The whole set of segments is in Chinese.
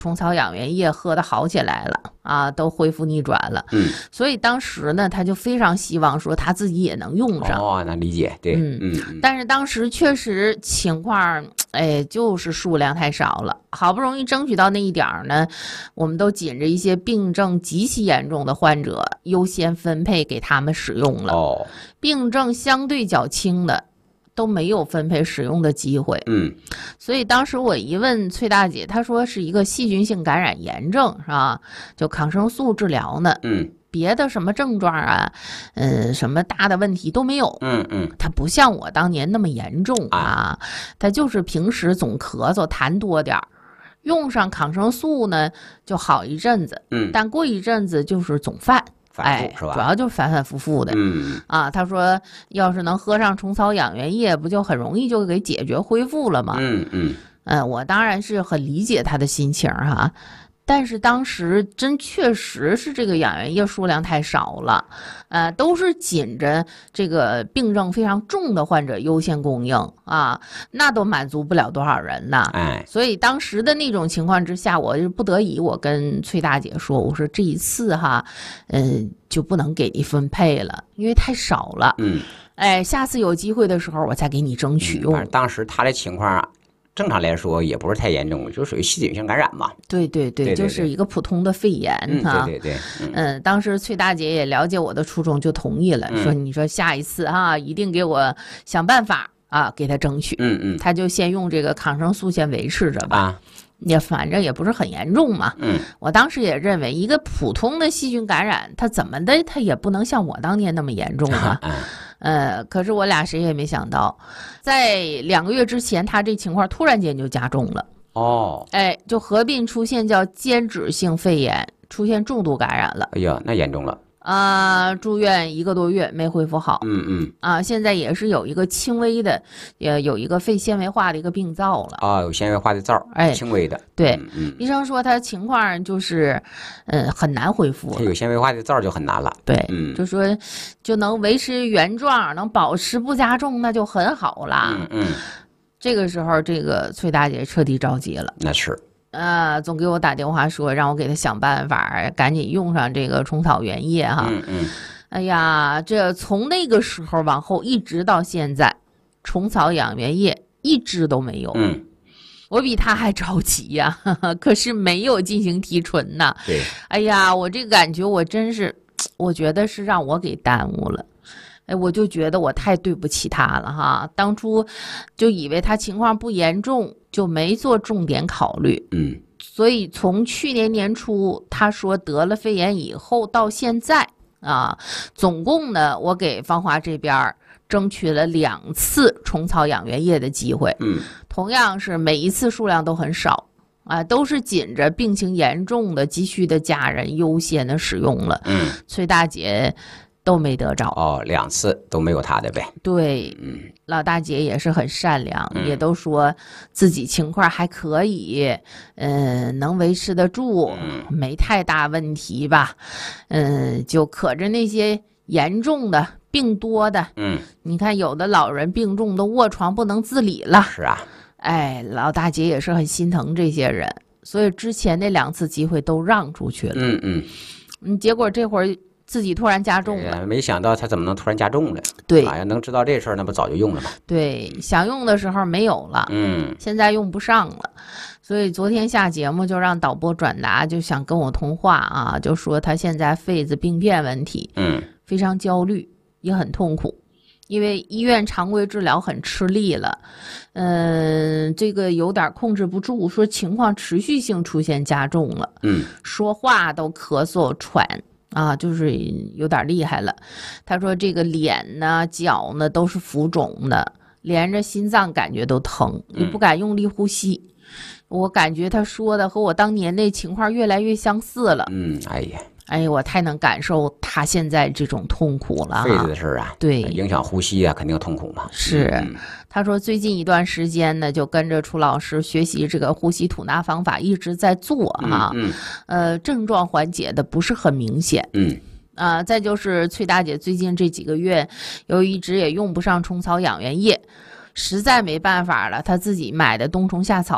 虫草养元液喝的好起来了啊，都恢复逆转了。所以当时呢，他就非常希望说他自己也能用上。 哦，那理解，对， 但是当时确实情况，就是数量太少了，好不容易争取到那一点呢，我们都紧着一些病症极其严重的患者优先分配给他们使用了。病症相对较轻的都没有分配使用的机会。所以当时我一问崔大姐，她说是一个细菌性感染炎症，是吧？就抗生素治疗呢。别的什么症状啊，什么大的问题都没有。它不像我当年那么严重啊，它就是平时总咳嗽痰多点儿，用上抗生素呢就好一阵子。但过一阵子就是总犯。 是吧？ 主要就是反反复复的。他说要是能喝上虫草养元液，不就很容易就给解决恢复了吗？我当然是很理解他的心情哈。但是当时真确实是这个养元液数量太少了，都是紧着这个病症非常重的患者优先供应啊，那都满足不了多少人呐。所以当时的那种情况之下，我就不得已，我跟崔大姐说，我说这一次哈，就不能给你分配了，因为太少了。下次有机会的时候我再给你争取用。 当时他的情况正常来说也不是太严重，就属于细菌性感染嘛。 对，就是一个普通的肺炎哈。当时崔大姐也了解我的初衷，就同意了，说你说下一次哈，一定给我想办法啊，给他争取。他就先用这个抗生素先维持着吧。也反正也不是很严重嘛。我当时也认为一个普通的细菌感染，它怎么的，它也不能像我当年那么严重啊。可是我俩谁也没想到，在2个月之前，他这情况突然间就加重了。就合并出现叫间质性肺炎，出现重度感染了。 哎呀，那严重了。 住院1个多月没恢复好。现在也是有一个轻微的，有一个肺纤维化的一个病灶了。 有纤维化的灶，轻微的。 对，医生说他情况就是，很难恢复了。 有纤维化的灶就很难了。 对，就说就能维持原状，能保持不加重，那就很好了。这个时候，这个崔大姐彻底着急了。 那是。 总给我打电话说让我给他想办法，赶紧用上这个虫草原液哈。哎呀，这从那个时候往后一直到现在，虫草养元液一支都没有。我比他还着急呀，可是没有进行提纯呐。 对， 哎呀，我这个感觉我真是，我觉得是让我给耽误了。我就觉得我太对不起他了哈，当初就以为他情况不严重，就没做重点考虑。所以从去年年初他说得了肺炎以后到现在啊，总共呢我给芳华这边争取了2次虫草养元液的机会。同样是每一次数量都很少都是紧着病情严重的急需的家人优先的使用了。崔大姐都没得着。 2次都没有他的呗。 对，老大姐也是很善良，也都说自己情况还可以，能维持得住，没太大问题吧。就可着那些严重的病多的，你看有的老人病重都卧床不能自理了。 是啊。 老大姐也是很心疼这些人，所以之前那2次机会都让出去了。结果这会儿自己突然加重了。 没想到他怎么能突然加重了。 对， 要能知道这事儿，那不早就用了吗？ 对，想用的时候没有了。现在用不上了。所以昨天下节目就让导播转达，就想跟我通话啊，就说他现在肺子病变问题，非常焦虑，也很痛苦。因为医院常规治疗很吃力了，这个有点控制不住，说情况持续性出现加重了，说话都咳嗽喘就是有点厉害了。他说这个脸呢脚呢都是浮肿的，连着心脏感觉都疼，也不敢用力呼吸。我感觉他说的和我当年那情况越来越相似了。我太能感受他现在这种痛苦了。 肺子的事儿对， 影响呼吸肯定痛苦嘛。 是，他说最近一段时间呢，就跟着楚老师学习这个呼吸吐纳方法，一直在做症状缓解的不是很明显。再就是崔大姐最近这几个月，由于一直也用不上虫草养元液，实在没办法了，她自己买的冬虫夏草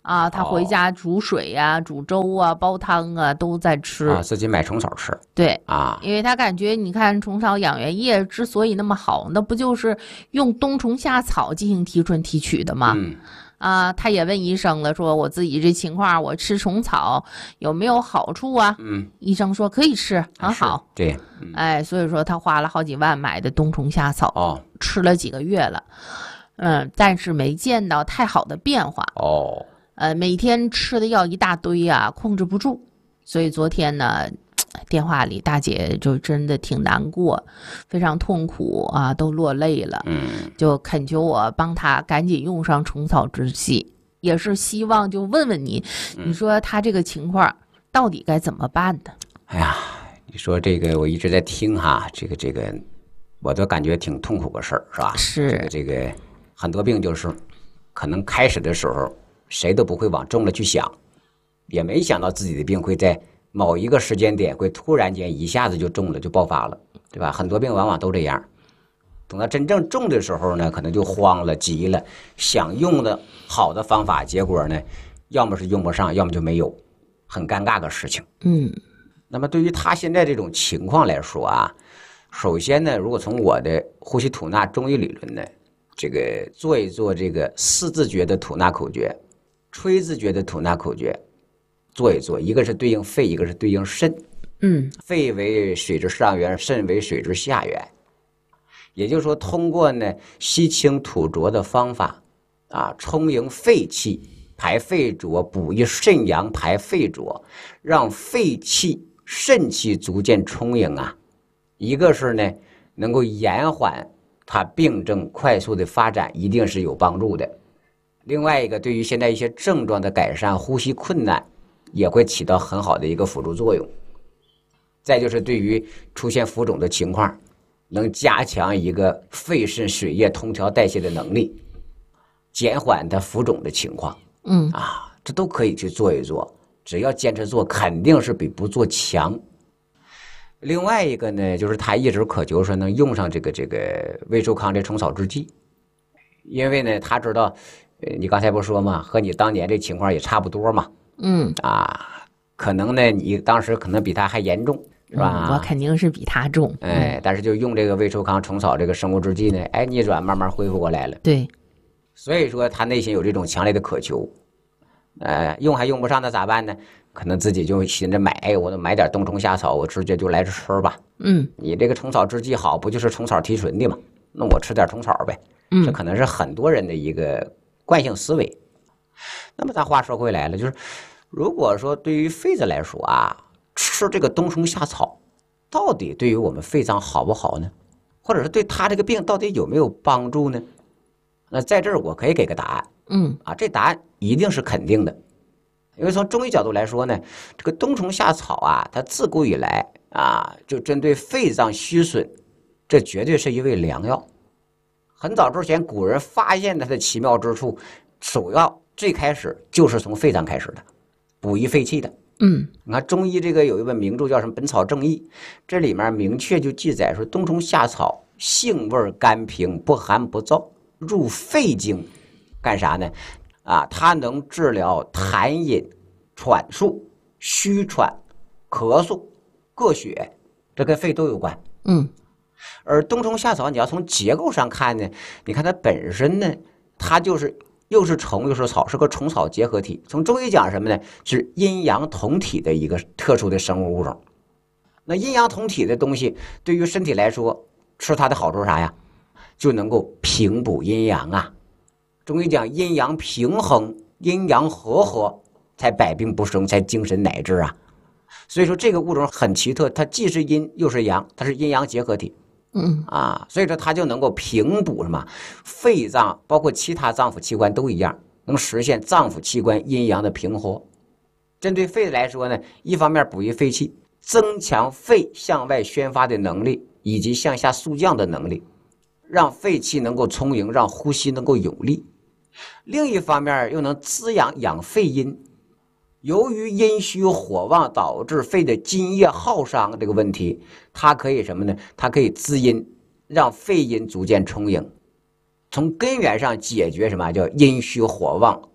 啊，他回家煮水呀、煮粥啊、煲汤啊，都在吃啊， 自己买虫草吃。 对啊，因为他感觉，你看虫草养元液之所以那么好，那不就是用冬虫夏草进行提纯提取的吗？啊，他也问医生了，说我自己这情况，我吃虫草有没有好处啊？医生说可以吃，很好。 对， 哎，所以说他花了好几万买的冬虫夏草，吃了几个月了，但是没见到太好的变化。每天吃的药一大堆啊，控制不住，所以昨天呢，电话里大姐就真的挺难过，非常痛苦啊，都落泪了。就恳求我帮她赶紧用上虫草制剂，也是希望就问问你，你说她这个情况到底该怎么办呢？ 哎呀，你说这个我一直在听哈，这个，我都感觉挺痛苦个事儿，是吧？ 是这个很多病就是，可能开始的时候谁都不会往重了去想，也没想到自己的病会在某一个时间点会突然间一下子就重了，就爆发了，对吧？很多病往往都这样，等到真正重的时候呢，可能就慌了、急了，想用的好的方法，结果呢，要么是用不上，要么就没有，很尴尬的事情。那么对于他现在这种情况来说啊，首先呢，如果从我的呼吸吐纳中医理论呢，这个做一做这个四字诀的吐纳口诀，吹字诀的吐纳口诀，做一做，一个是对应肺，一个是对应肾。肺为水之上源，肾为水之下源。也就是说，通过呢吸清吐浊的方法啊，充盈肺气，排肺浊，补益肾阳，排肺浊，让肺气、肾气逐渐充盈啊。一个是呢，能够延缓它病症快速的发展，一定是有帮助的。另外一个，对于现在一些症状的改善，呼吸困难，也会起到很好的一个辅助作用。再就是对于出现浮肿的情况，能加强一个肺肾水液通调代谢的能力，减缓它浮肿的情况。这都可以去做一做，只要坚持做，肯定是比不做强。另外一个呢，就是他一直渴求说能用上这个魏寿康这虫草制剂，因为呢他知道，你刚才不说嘛，和你当年这情况也差不多嘛。可能呢你当时可能比他还严重。是吧？ 我肯定是比他重。 但是就用这个魏寿康虫草这个生物制剂呢，逆转慢慢恢复过来了。 对， 所以说他内心有这种强烈的渴求，用还用不上，那咋办呢？可能自己就寻着买，我买点冬虫夏草，我直接就来吃吧。你这个虫草制剂好，不就是虫草提纯的吗？那我吃点虫草呗。这可能是很多人的一个惯性思维。那么咱话说回来了，就是如果说对于肺子来说啊，吃这个冬虫夏草到底对于我们肺脏好不好呢？或者是对他这个病到底有没有帮助呢？那在这儿我可以给个答案。这答案一定是肯定的。因为从中医角度来说呢，这个冬虫夏草啊，它自古以来啊，就针对肺脏虚损，这绝对是一味良药。很早之前古人发现它的奇妙之处，首要最开始就是从肺脏开始的，补益肺气的。你看中医这个有一本名著叫什么《本草正义》，这里面明确就记载说，冬虫夏草性味甘平，不寒不燥，入肺经，干啥呢？它能治疗痰饮、喘数、虚喘、咳嗽、膈血，这跟肺都有关。而冬虫夏草你要从结构上看呢，你看它本身呢，它就是又是虫又是草，是个虫草结合体。从中医讲什么呢？是阴阳同体的一个特殊的生物物种。那阴阳同体的东西对于身体来说，吃它的好处是啥呀？就能够平补阴阳啊。中医讲阴阳平衡，阴阳和合，才百病不生，才精神乃至啊。所以说这个物种很奇特，它既是阴又是阳，它是阴阳结合体。所以说它就能够平补什么肺脏，包括其他脏腑器官都一样，能实现脏腑器官阴阳的平和。针对肺来说呢，一方面补益肺气，增强肺向外宣发的能力，以及向下肃降的能力，让肺气能够充盈，让呼吸能够有力。另一方面又能滋养肺阴。由于阴虚火旺导致肺的津液耗伤这个问题，它可以什么呢？它可以滋阴，让肺阴逐渐充盈，从根源上解决什么叫阴虚火旺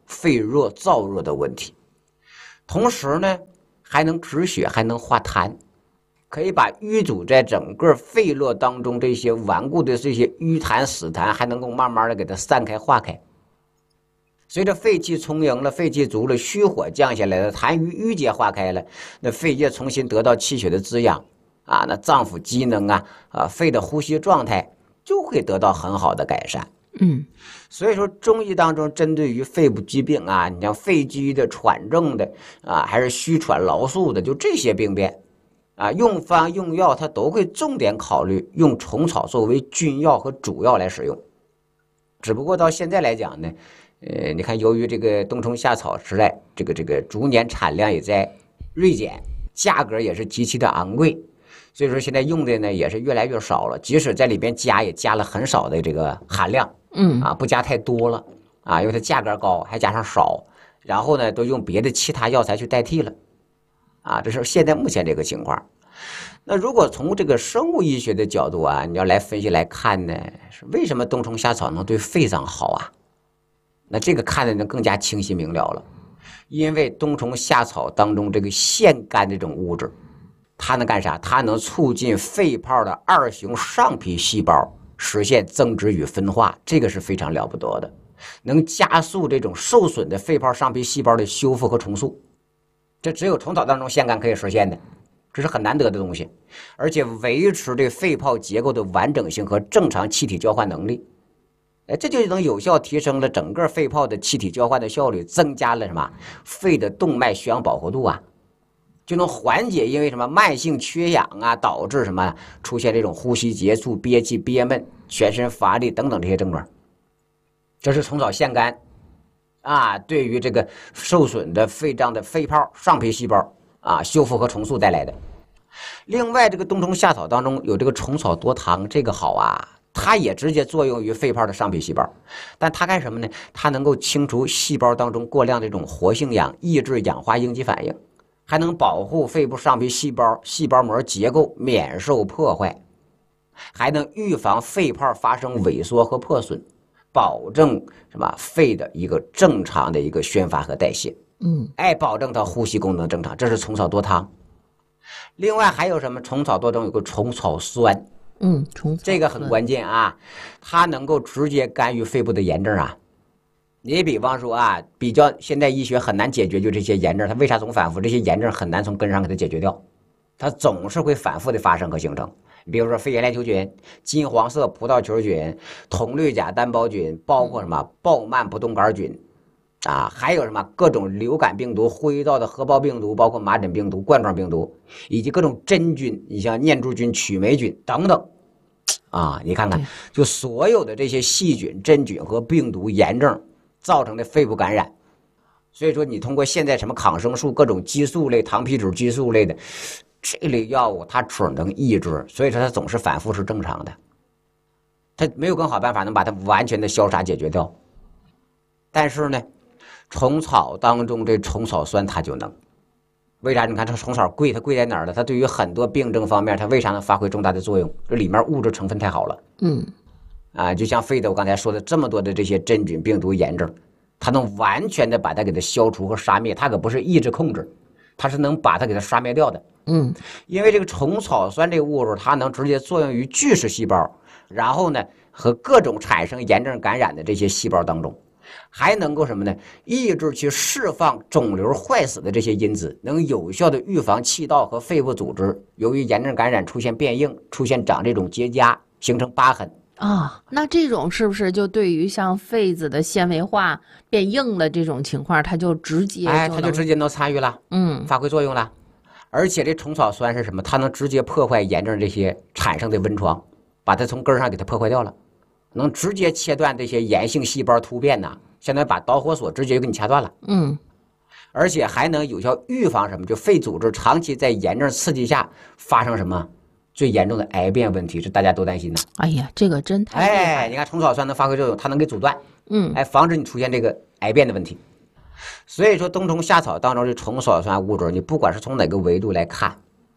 肺热燥热的问题。同时呢，还能止血，还能化痰，可以把淤阻在整个肺络当中这些顽固的这些淤痰死痰，还能够慢慢的给它散开化开。随着肺气充盈了，肺气足了，虚火降下来了，痰瘀淤结化开了，那肺液重新得到气血的滋养啊，那脏腑机能肺的呼吸状态就会得到很好的改善。所以说中医当中针对于肺部疾病啊，你像肺积的、喘症的还是虚喘劳宿的，就这些病变用方用药它都会重点考虑用虫草作为菌药和主药来使用。只不过到现在来讲呢，你看由于这个冬虫夏草时代，这个逐年产量也在锐减，价格也是极其的昂贵，所以说现在用的呢也是越来越少了，即使在里边加也加了很少的这个含量，不加太多了因为它价格高，还加上少，然后呢都用别的其他药材去代替了这是现在目前这个情况。那如果从这个生物医学的角度你要来分析来看呢，是为什么冬虫夏草能对肺脏好那这个看的呢更加清晰明了了。因为冬虫夏草当中这个腺苷这种物质，它能干啥？它能促进肺泡的二雄上皮细胞实现增殖与分化，这个是非常了不得的，能加速这种受损的肺泡上皮细胞的修复和重塑，这只有虫草当中腺苷可以实现的，这是很难得的东西，而且维持这肺泡结构的完整性和正常气体交换能力，这就能有效提升了整个肺泡的气体交换的效率，增加了什么肺的动脉血氧饱和度就能缓解因为什么慢性缺氧导致什么出现这种呼吸急促、憋气、憋闷、全身乏力等等这些症状。这是虫草腺苷对于这个受损的肺脏的肺泡上皮细胞修复和重塑带来的。另外这个冬虫夏草当中有这个虫草多糖，这个好它也直接作用于肺泡的上皮细胞，但它干什么呢？它能够清除细胞当中过量的这种活性氧，抑制氧化应激反应，还能保护肺部上皮细胞膜结构免受破坏，还能预防肺泡发生萎缩和破损，保证什么肺的一个正常的一个宣发和代谢，保证它呼吸功能正常，这是虫草多糖。另外还有什么？虫草多中有个虫草酸，这个很关键它能够直接干预肺部的炎症你比方说比较现代医学很难解决就这些炎症，它为啥总反复？这些炎症很难从根上给它解决掉，它总是会反复的发生和形成。比如说肺炎链球菌、金黄色葡萄球菌、铜绿甲单胞菌，包括什么鲍曼不动杆菌还有什么各种流感病毒、呼吸道的合胞病毒，包括麻疹病毒、冠状病毒，以及各种真菌，你像念珠菌、曲霉菌等等你看看，就所有的这些细菌、真菌和病毒炎症造成的肺部感染。所以说你通过现在什么抗生素、各种激素类、糖皮质激素类的这类药物，它只能抑制，所以说它总是反复是正常的，它没有更好办法能把它完全的消杀解决掉。但是呢，虫草当中这虫草酸它就能，为啥？你看这虫草贵，它贵在哪儿了？它对于很多病症方面，它为啥能发挥重大的作用？这里面物质成分太好了。就像肺的我刚才说的这么多的这些真菌、病毒、炎症，它能完全的把它给它消除和杀灭，它可不是抑制控制，它是能把它给它杀灭掉的。因为这个虫草酸这个物质，它能直接作用于巨噬细胞，然后呢和各种产生炎症感染的这些细胞当中，还能够什么呢？抑制去释放肿瘤坏死的这些因子，能有效的预防气道和肺部组织由于炎症感染出现变硬，出现长这种结痂，形成疤痕。 那这种是不是就对于像肺子的纤维化变硬了这种情况，它就直接它就直接能参与了，发挥作用了。而且这虫草酸是什么？它能直接破坏炎症这些产生的温床，把它从根上给它破坏掉了，能直接切断这些炎性细胞突变相当于把导火索直接给你掐断了。而且还能有效预防什么？就肺组织长期在炎症刺激下发生什么最严重的癌变问题，是大家都担心的。 哎呀，这个真太厉害了。 你看虫草酸能发挥作用，它能给阻断，防止你出现这个癌变的问题。所以说冬虫夏草当中的虫草酸物质，你不管是从哪个维度来看，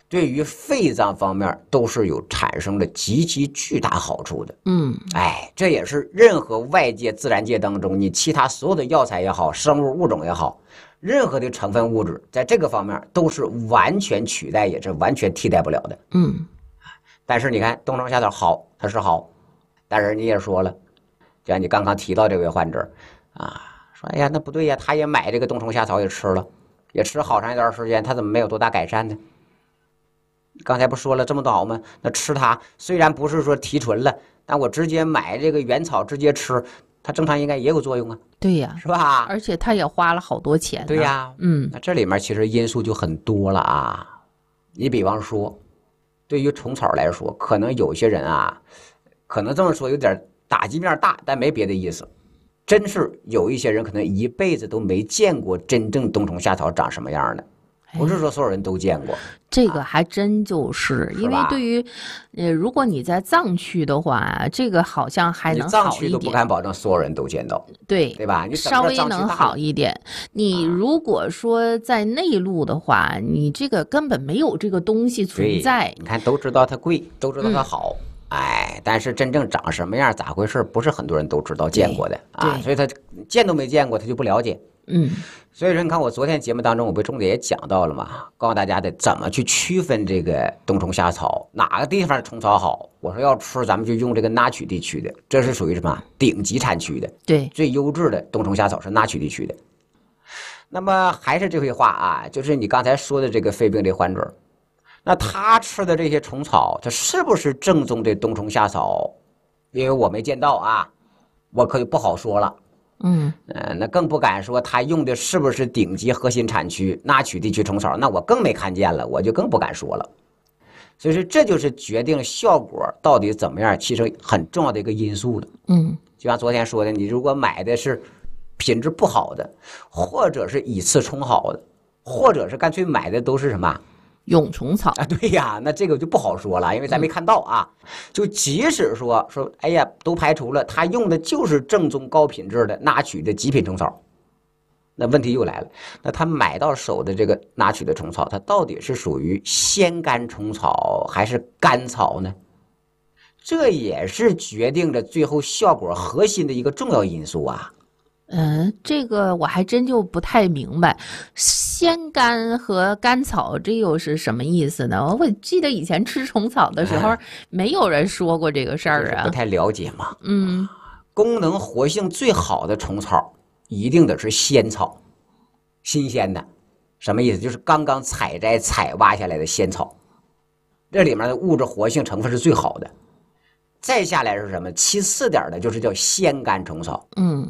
对于肺脏方面都是有产生了极其巨大好处的。这也是任何外界自然界当中，你其他所有的药材也好，生物物种也好，任何的成分物质在这个方面都是完全取代，也是完全替代不了的。但是你看冬虫夏草好，它是好，但是你也说了，就像你刚刚提到这位患者啊，说哎呀那不对呀，他也买这个冬虫夏草也吃了，也吃好长一段时间，他怎么没有多大改善呢？刚才不说了这么早吗？那吃它虽然不是说提纯了，但我直接买这个原草直接吃，它正常应该也有作用啊。 对呀， 是吧？ 而且他也花了好多钱。 对呀，那这里面其实因素就很多了啊。你比方说，对于虫草来说，可能有些人啊，可能这么说有点打击面大，但没别的意思。真是有一些人可能一辈子都没见过真正冬虫夏草长什么样的。不是说所有人都见过， 这个还真就是因为对于，如果你在藏区的话，这个好像还能好一点。 藏区都不敢保证所有人都见到，对吧？你稍微能好一点。你如果说在内陆的话，你这个根本没有这个东西存在。 你看，都知道它贵，都知道它好，但是真正长什么样、咋回事，不是很多人都知道、见过的啊。所以他见都没见过，他就不了解。所以说你看我昨天节目当中我不重点也讲到了嘛，告诉大家的怎么去区分这个冬虫夏草，哪个地方虫草好，我说要吃咱们就用这个那曲地区的，这是属于什么顶级产区的， 对， 最优质的冬虫夏草是那曲地区的。那么还是这句话啊，就是你刚才说的这个肺病的患者，那他吃的这些虫草，它是不是正宗的冬虫夏草？因为我没见到啊，我可就不好说了。那更不敢说他用的是不是顶级核心产区那曲地区虫草，那我更没看见了，我就更不敢说了。所以说这就是决定效果到底怎么样其实很重要的一个因素的。就像昨天说的，你如果买的是品质不好的，或者是以次充好的，或者是干脆买的都是什么蛹虫草啊？对呀，那这个就不好说了，因为咱没看到啊。就即使说哎呀都排除了，他用的就是正宗高品质的那曲的极品虫草，那问题又来了，那他买到手的这个那曲的虫草，它到底是属于鲜甘虫草还是甘草呢？这也是决定着最后效果核心的一个重要因素啊。 这个我还真就不太明白，鲜甘和甘草这又是什么意思呢？我记得以前吃虫草的时候，没有人说过这个事儿啊， 不太了解嘛。功能活性最好的虫草一定得是鲜草，新鲜的，什么意思？就是刚刚采摘采挖下来的鲜草，这里面的物质活性成分是最好的。再下来是什么？其次点的就是叫鲜甘虫草。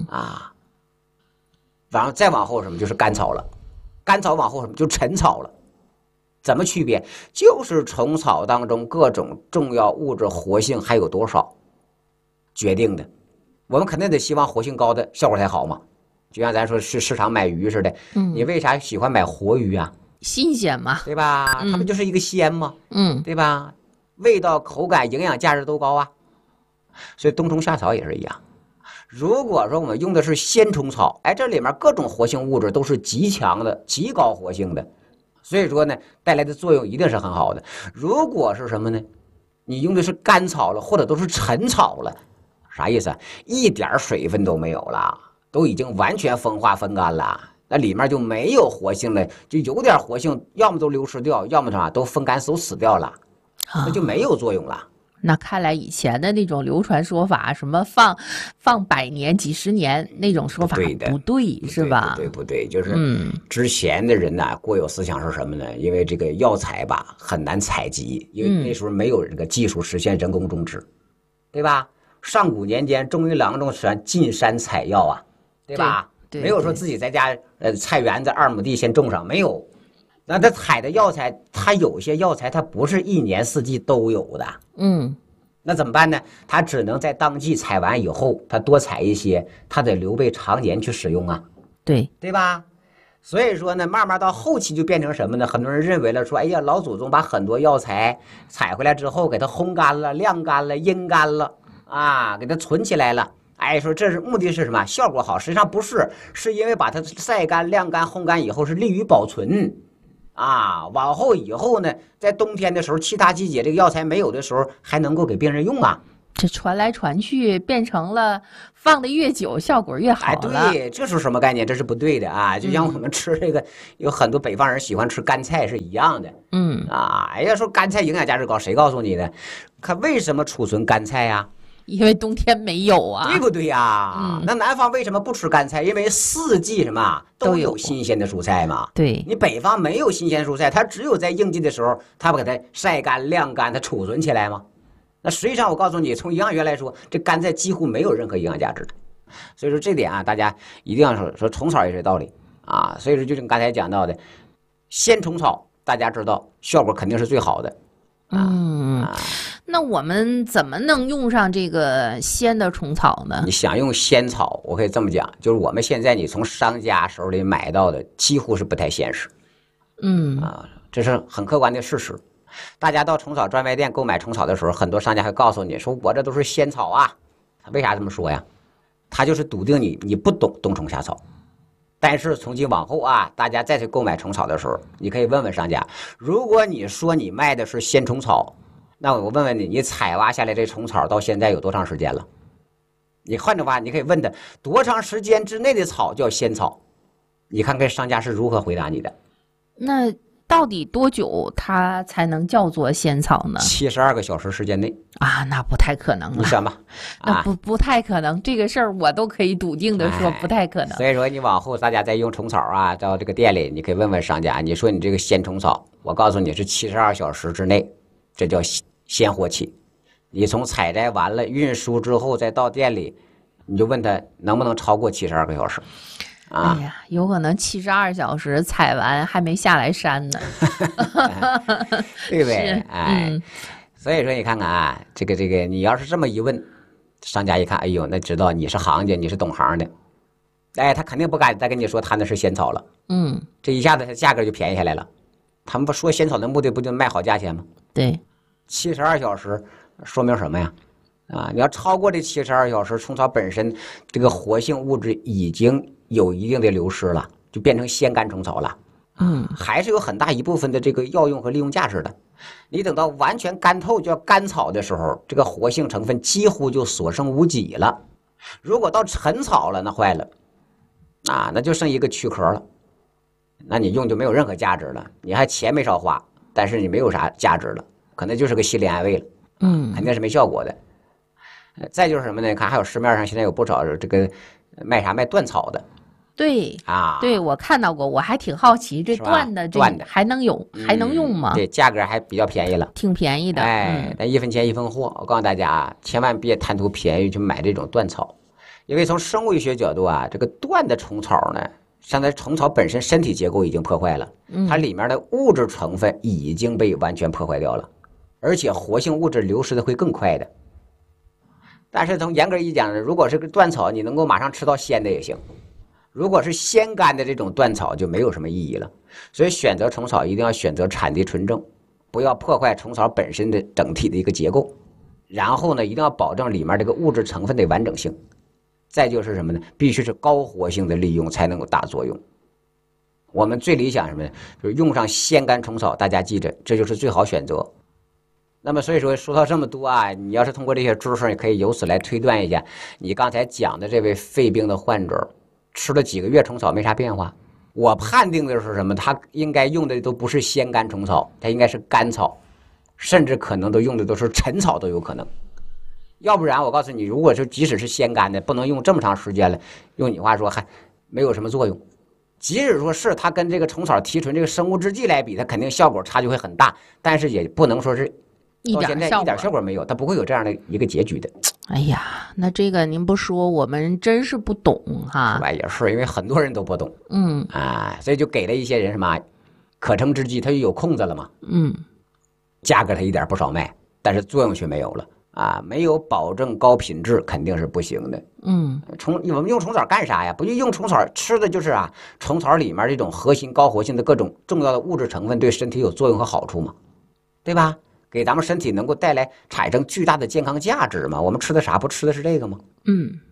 然后再往后什么就是甘草了，甘草往后什么就陈草了。怎么区别？就是虫草当中各种重要物质活性还有多少决定的。我们肯定得希望活性高的效果才好嘛，就像咱说是市场买鱼似的，你为啥喜欢买活鱼啊？ 新鲜嘛， 对吧？它不就是一个鲜吗？对吧？味道、口感、营养价值都高啊。所以冬虫夏草也是一样。如果说我们用的是鲜虫草，这里面各种活性物质都是极强的、极高活性的，所以说呢，带来的作用一定是很好的。如果是什么呢？你用的是甘草了，或者都是陈草了，啥意思？一点水分都没有了，都已经完全风化风干了，那里面就没有活性了，就有点活性，要么都流失掉，要么啥都风干都死掉了，那就没有作用了。 那看来以前的那种流传说法，什么放100年、几十年那种说法不对，是吧？ 不对，就是之前的人呢，过有思想是什么呢？因为这个药材吧很难采集，因为那时候没有这个技术实现人工种植，对吧？上古年间，中医郎中是进山采药啊，对吧？ 对， 没有说自己在家菜园子2亩地先种上，没有。那他采的药材，他有些药材它不是1年4季都有的，那怎么办呢？他只能在当季采完以后，他多采一些，他得留备常年去使用啊，对吧？所以说呢，慢慢到后期就变成什么呢？很多人认为了说，哎呀，老祖宗把很多药材采回来之后，给它烘干了、晾干了、阴干了啊，给它存起来了。说这是目的是什么？效果好，实际上不是，是因为把它晒干、晾干、烘干以后是利于保存。 啊，往后以后呢，在冬天的时候，其他季节这个药材没有的时候，还能够给病人用啊。 这传来传去，变成了放的越久，效果越好了。 哎，对，这是什么概念？这是不对的啊！就像我们吃这个，有很多北方人喜欢吃干菜是一样的。哎呀，说干菜营养价值高，谁告诉你的？看为什么储存干菜呀？ 因为冬天没有啊， 对不对呀？那南方为什么不吃干菜？因为四季什么都有新鲜的蔬菜嘛。 对， 你北方没有新鲜蔬菜，它只有在应季的时候，它把它晒干、晾干，它储存起来吗？那实际上我告诉你，从营养学来说，这干菜几乎没有任何营养价值。所以说这点啊，大家一定要说虫草也是道理啊。所以说就像刚才讲到的，鲜虫草大家知道效果肯定是最好的。 那我们怎么能用上这个鲜的虫草呢？ 你想用鲜草，我可以这么讲，就是我们现在你从商家手里买到的几乎是不太现实。这是很客观的事实。大家到虫草专卖店购买虫草的时候，很多商家会告诉你说我这都是鲜草啊。他为啥这么说呀？他就是笃定你不懂冬虫夏草。但是从今往后啊，大家再去购买虫草的时候，你可以问问商家，如果你说你卖的是鲜虫草，那我问问你，你采挖下来这虫草到现在有多长时间了？你换句话，你可以问他多长时间之内的草叫鲜草？你看看商家是如何回答你的。 那到底多久它才能叫做鲜草呢 ？72个小时时间内啊，那不太可能了。 你想吧， 那不太可能，这个事儿我都可以笃定的说不太可能。 所以说你往后大家再用虫草啊，到这个店里，你可以问问商家，你说你这个鲜虫草，我告诉你是72小时之内，这叫鲜活期。你从采摘完了运输之后再到店里，你就问他能不能超过72个小时。 哎呀，有可能72小时采完还没下来山呢， 对不对？所以说你看看啊，这个你要是这么一问，商家一看，哎呦，那知道你是行家，你是懂行的，哎，他肯定不敢再跟你说他那是鲜草了。这一下子他价格就便宜下来了。他们不说鲜草的目的不就卖好价钱吗？ 对 ，72小时说明什么呀？你要超过这72小时，虫草本身这个活性物质已经有一定的流失了，就变成鲜干虫草了。还是有很大一部分的这个药用和利用价值的。你等到完全干透叫干草的时候，这个活性成分几乎就所剩无几了。如果到陈草了，那坏了，那就剩一个躯壳了，那你用就没有任何价值了。你还钱没少花，但是你没有啥价值了，可能就是个心理安慰了。肯定是没效果的。再就是什么呢？看还有市面上现在有不少这个卖断草的。 对对，我看到过，我还挺好奇，这断的还能有还能用吗？ 对，价格还比较便宜了， 挺便宜的。 但1分钱1分货。我告诉大家啊，千万别贪图便宜去买这种断草，因为从生物学角度啊，这个断的虫草呢，现在虫草本身身体结构已经破坏了，它里面的物质成分已经被完全破坏掉了，而且活性物质流失的会更快的。但是从严格一讲呢，如果是个断草，你能够马上吃到鲜的也行。如果是鲜干的这种断草就没有什么意义了。所以选择虫草一定要选择产地纯正，不要破坏虫草本身的整体的一个结构。然后呢，一定要保证里面这个物质成分的完整性。再就是什么呢？必须是高活性的利用才能够大作用。我们最理想什么呢？就是用上鲜干虫草，大家记着，这就是最好选择。那么所以说到这么多啊，你要是通过这些知识，你可以由此来推断一下，你刚才讲的这位肺病的患者吃了几个月虫草没啥变化，我判定的是什么？他应该用的都不是鲜干虫草，他应该是干草，甚至可能都用的都是陈草都有可能。要不然我告诉你，如果是即使是鲜干的，不能用这么长时间了，用你话说还没有什么作用。即使说是它跟这个虫草提纯这个生物制剂来比，它肯定效果差距会很大，但是也不能说是到现在一点效果没有，它不会有这样的一个结局的。 哎呀，那这个您不说，我们真是不懂哈。 是吧？也是因为很多人都不懂，所以就给了一些人什么可乘之机，它就有空子了嘛。价格它一点不少卖，但是作用却没有了没有保证高品质肯定是不行的。我们用虫草干啥呀？不就用虫草吃的就是虫草里面这种核心高活性的各种重要的物质成分对身体有作用和好处嘛，对吧？给咱们身体能够产生巨大的健康价值嘛？我们吃的啥不吃的是这个吗？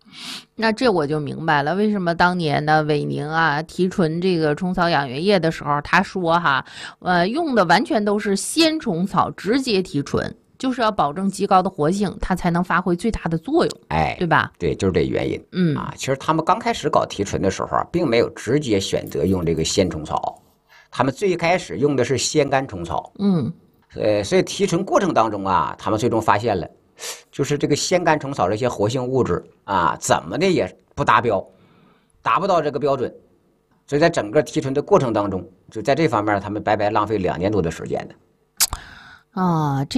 那这我就明白了，为什么当年的伟宁啊提纯这个虫草养元液的时候，他说哈，用的完全都是鲜虫草直接提纯，就是要保证极高的活性，它才能发挥最大的作用，对吧？ 对，就是这原因。其实他们刚开始搞提纯的时候啊，并没有直接选择用这个鲜虫草，他们最开始用的是鲜干虫草。所以提纯过程当中啊，他们最终发现了，就是这个鲜干虫草这些活性物质啊，怎么的也不达标，达不到这个标准。所以在整个提纯的过程当中，就在这方面，他们白白浪费2年多的时间呢。 啊，这。